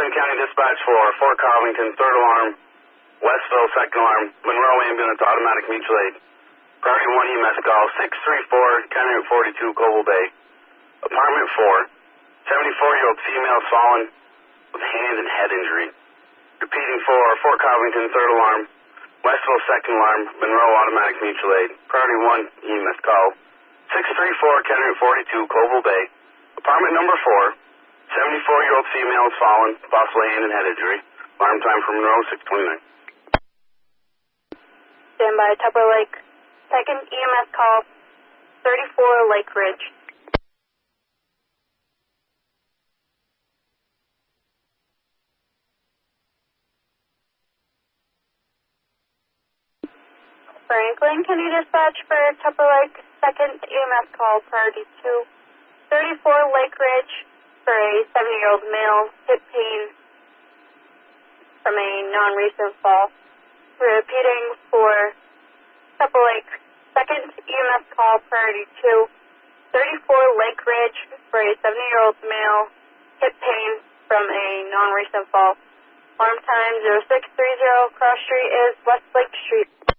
Franklin County Dispatch for Fort Covington, 3rd alarm, Westville, 2nd alarm, Monroe ambulance, automatic mutual aid. Priority 1 EMS call, 634, County Route 42, Global Bay. Apartment 4, 74-year-old female fallen with hand and head injury. Repeating for Fort Covington, 3rd alarm, Westville, 2nd alarm, Monroe automatic mutual aid. Priority 1 EMS call, 634, County Route 42, Global Bay. Apartment number 4, 74-year-old female is fallen, possibly hand and head injury. Alarm time for Monroe, 629. Stand by, Tupper Lake. 2nd EMS call, 34 Lake Ridge. Franklin County Dispatch for Tupper Lake. 2nd EMS call, priority 2, 34 Lake Ridge for a 70-year-old male, hip pain from a non-recent fall. Repeating for Tupper Lake. 2nd EMS call, priority 2, 34 Lake Ridge for a 70-year-old male, hip pain from a non-recent fall. Alarm time 0630, cross street is West Lake Street.